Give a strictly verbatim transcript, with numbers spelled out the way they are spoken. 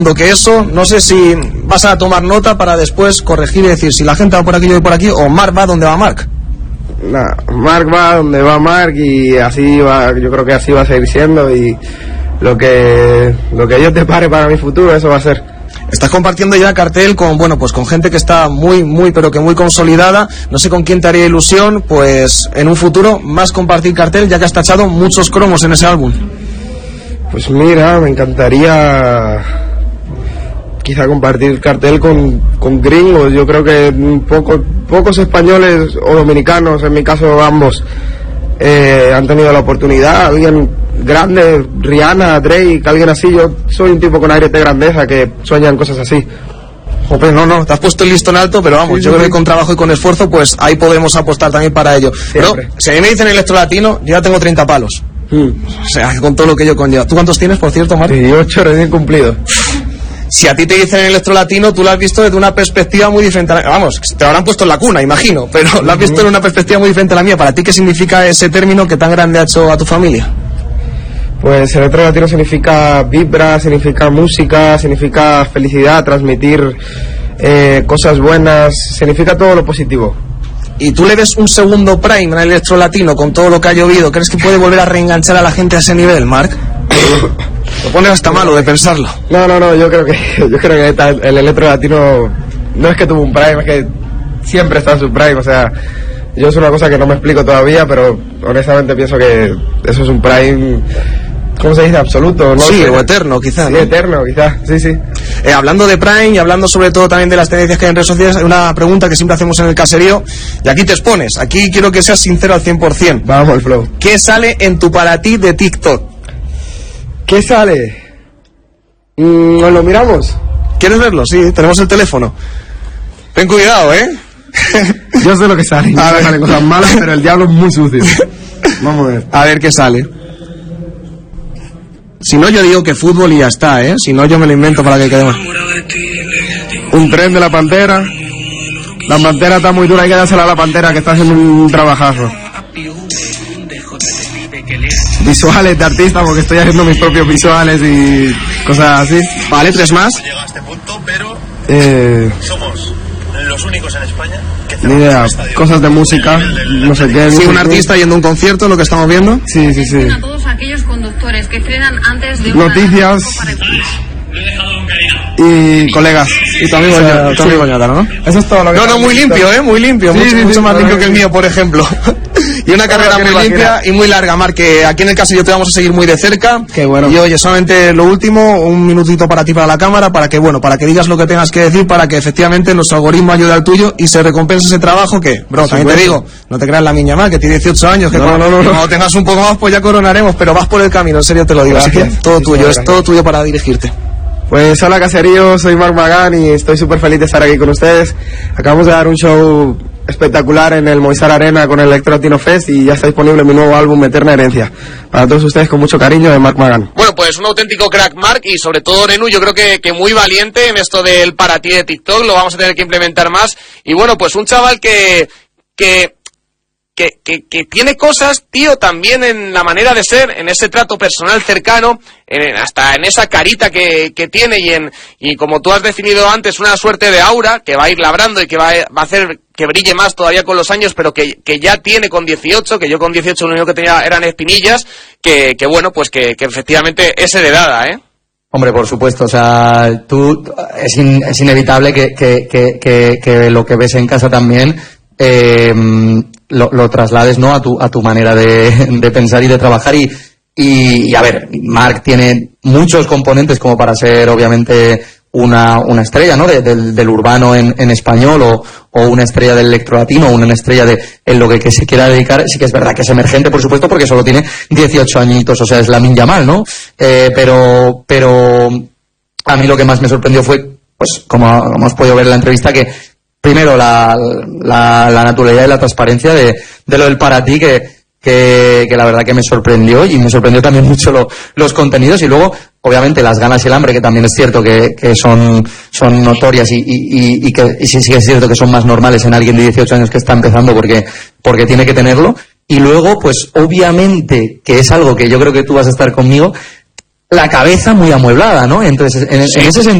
que eso, no sé si vas a tomar nota para después corregir y decir si la gente va por aquí, yo voy por aquí, o Marc va donde va Marc. Nah, Marc va donde va Marc y así va, yo creo que así va a seguir siendo, y lo que lo que Dios te pare para mi futuro, eso va a ser. Estás compartiendo ya cartel con, bueno, pues con gente que está muy, muy, pero que muy consolidada. No sé con quién te haría ilusión, pues en un futuro más compartir cartel, ya que has tachado muchos cromos en ese álbum. Pues mira, me encantaría quizá compartir cartel con, con gringos. Yo creo que poco, pocos españoles o dominicanos, en mi caso ambos, eh, han tenido la oportunidad. Alguien grande, Rihanna, Drake, alguien así. Yo soy un tipo con aire de grandeza que sueñan cosas así. Joder, no, no, te has puesto el listón alto, pero vamos, sí, yo sí, creo que con trabajo y con esfuerzo, pues ahí podemos apostar también para ello. Pero si a mí me dicen electro latino, yo ya tengo treinta palos. Hmm. O sea, con todo lo que yo conlleva. ¿Tú cuántos tienes, por cierto, Marc? dieciocho recién cumplido. Si a ti te dicen electro latino, tú lo has visto desde una perspectiva muy diferente a la... Vamos, te lo habrán puesto en la cuna, imagino, pero lo has visto en una perspectiva muy diferente a la mía. ¿Para ti qué significa ese término que tan grande ha hecho a tu familia? Pues electro latino significa vibra, significa música, significa felicidad, transmitir eh, cosas buenas, significa todo lo positivo. ¿Y tú le ves un segundo prime al electro latino con todo lo que ha llovido? ¿Crees que puede volver a reenganchar a la gente a ese nivel, Marc? Lo pones hasta malo de pensarlo. No, no, no, yo creo que yo creo que el electro latino no es que tuvo un prime, es que siempre está en su prime. O sea, yo es una cosa que no me explico todavía, pero honestamente pienso que eso es un prime, ¿cómo se dice? Absoluto, ¿no? Sí, o eterno, quizás. Sí, ¿no? eterno, quizás, sí, sí. Eh, hablando de Prime y hablando sobre todo también de las tendencias que hay en redes sociales, hay una pregunta que siempre hacemos en el caserío, y aquí te expones, aquí quiero que seas sincero al cien por ciento. Vamos, el flow. ¿Qué sale en tu para ti de TikTok? ¿Qué sale? Mm, ¿Nos lo miramos? ¿Quieres verlo? Sí, tenemos el teléfono. Ten cuidado, ¿eh? Yo sé lo que sale. A ver, salen cosas malas, pero el diablo es muy sucio. Vamos a ver. A ver qué sale. Si no, yo digo que fútbol y ya está, ¿eh? Si no, yo me lo invento para que quede más. Un tren de la Pantera. La Pantera está muy dura, hay que dársela a la Pantera, que está haciendo un trabajazo. Visuales de artista, porque estoy haciendo mis propios visuales y cosas así. Vale, tres más. Llega a este punto, pero eh, somos los únicos en España que ni idea, cosas de música, no sé qué. Sí, un artista yendo a un concierto, lo que estamos viendo. Sí, sí, sí. A todos aquellos conductores que frenan antes de noticias y colegas y tu amigo, o sea, tu amigo Ñata, ¿no? Eso es todo lo que no, no, muy limpio, eh, muy limpio, sí, mucho, sí, mucho sí, más limpio sí, que el mío, por ejemplo. Y una carrera muy limpia y muy larga, Marc, que aquí en el caso yo te vamos a seguir muy de cerca. Qué bueno. Y oye, solamente lo último, un minutito para ti, para la cámara, para que, bueno, para que digas lo que tengas que decir, para que efectivamente nuestro algoritmo ayude al tuyo y se recompense ese trabajo que, bro, también te digo, no te creas la niña más, que tiene dieciocho años, que no, cuando, no, no, no. cuando tengas un poco más, pues ya coronaremos, pero vas por el camino, en serio te lo digo. Gracias. Así que todo tuyo, es todo tuyo para dirigirte. Pues hola caserío, soy Marc Magán y estoy súper feliz de estar aquí con ustedes. Acabamos de dar un show espectacular en el Movistar Arena con el Electro Latino Fest y ya está disponible mi nuevo álbum Eterna Herencia. Para todos ustedes, con mucho cariño, de Marc Magán. Bueno, pues un auténtico crack, Marc, y sobre todo Nenu, yo creo que, que muy valiente en esto del para ti de TikTok, lo vamos a tener que implementar más. Y bueno, pues un chaval que... que Que, que, que tiene cosas, tío, también en la manera de ser, en ese trato personal cercano, en, hasta en esa carita que, que tiene y en y como tú has definido antes, una suerte de aura que va a ir labrando y que va a, va a hacer que brille más todavía con los años, pero que, que ya tiene con dieciocho, que yo con dieciocho lo único que tenía eran espinillas, que, que bueno, pues que, que efectivamente es heredada, ¿eh? Hombre, por supuesto, o sea, tú, es, in, es inevitable que, que, que, que, que lo que ves en casa también, eh, Lo, lo traslades, ¿no?, a tu a tu manera de, de pensar y de trabajar y, y, y a ver, Marc tiene muchos componentes como para ser obviamente una una estrella, ¿no?, de, del, del urbano en, en español o, o una estrella del electro latino o una estrella de en lo que, que se quiera dedicar. Sí que es verdad que es emergente, por supuesto, porque solo tiene dieciocho añitos, o sea, es Lamine Yamal, ¿no? Eh, pero pero a mí lo que más me sorprendió fue, pues, como, como has podido ver en la entrevista, que primero, la, la, la naturalidad y la transparencia de, de lo del para ti, que, que, que la verdad que me sorprendió, y me sorprendió también mucho lo, los contenidos, y luego, obviamente, las ganas y el hambre, que también es cierto que, que son, son notorias y, y, y que y sí, sí es cierto que son más normales en alguien de dieciocho años que está empezando porque, porque tiene que tenerlo. Y luego, pues, obviamente, que es algo que yo creo que tú vas a estar conmigo, la cabeza muy amueblada, ¿no? Entonces, en, Sí. en ese sentido,